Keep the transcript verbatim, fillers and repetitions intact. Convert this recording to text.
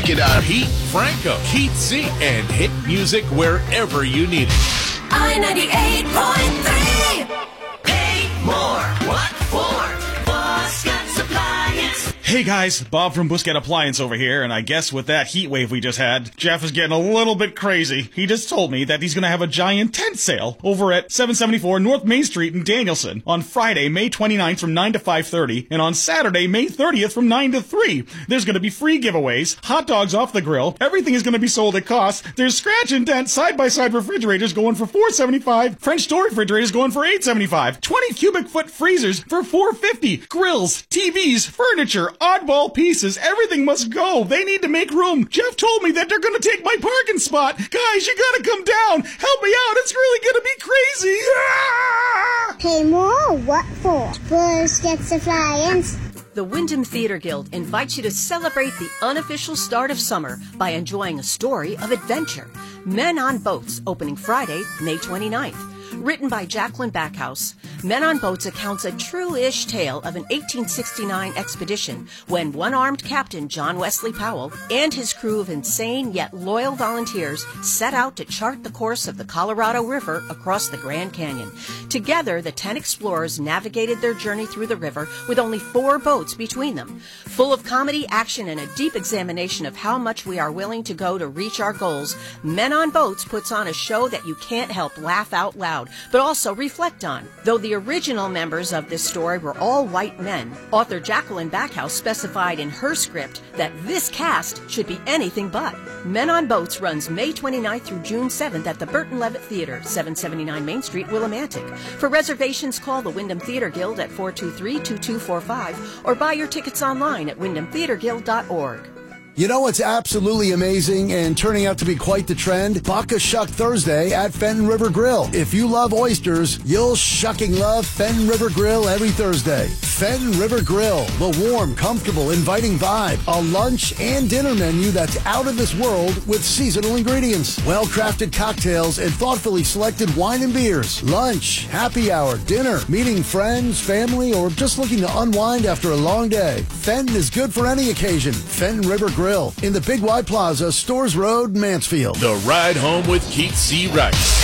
Check it out. Pete Franco, Keith C, and hit music wherever you need it. I ninety-eight point three. Pay more. What for? Buscott Appliance. Hey guys, Bob from Buscott Appliance over here, and I guess with that heat wave we just had, Jeff is getting a little bit crazy. He just told me that he's gonna have a giant tent sale over at seven seventy-four North Main Street in Danielson on Friday, May twenty-ninth from nine to five thirty, and on Saturday, May thirtieth from nine to three. There's gonna be free giveaways, hot dogs off the grill, everything is gonna be sold at cost. There's scratch and dent side-by-side refrigerators going for four seventy-five, French door refrigerators going for eight seventy-five, twenty cubic foot freezers for four fifty, grills, T Vs, furniture, oddball pieces, everything must go. They need to make room. Jeff told me that they're gonna take my parking spot. Guys, you gotta come down. Help me out. It's really gonna be crazy. Ah! Pay more? What for? Buscott Appliance. The Wyndham Theater Guild invites you to celebrate the unofficial start of summer by enjoying a story of adventure. Men on Boats, opening Friday, May twenty-ninth. Written by Jacqueline Backhouse, Men on Boats accounts a true-ish tale of an eighteen sixty-nine expedition when one-armed Captain John Wesley Powell and his crew of insane yet loyal volunteers set out to chart the course of the Colorado River across the Grand Canyon. Together, the ten explorers navigated their journey through the river with only four boats between them. Full of comedy, action, and a deep examination of how much we are willing to go to reach our goals, Men on Boats puts on a show that you can't help laugh out loud, but also reflect on. Though the original members of this story were all white men, author Jacqueline Backhouse specified in her script that this cast should be anything but. Men on Boats runs May twenty-ninth through June seventh at the Burton Levitt Theater, seven seventy-nine Main Street, Willimantic. For reservations, call the Wyndham Theater Guild at four two three, two two four five or buy your tickets online at wyndham theater guild dot org. You know what's absolutely amazing and turning out to be quite the trend? Buck a Shuck Thursday at Fenton River Grill. If you love oysters, you'll shucking love Fenton River Grill every Thursday. Fenton River Grill, the warm, comfortable, inviting vibe. A lunch and dinner menu that's out of this world with seasonal ingredients. Well-crafted cocktails and thoughtfully selected wine and beers. Lunch, happy hour, dinner, meeting friends, family, or just looking to unwind after a long day. Fenton is good for any occasion. Fenton River Grill. In the Big Y Plaza, Stores Road, Mansfield. The Ride Home with Keith C. Rice.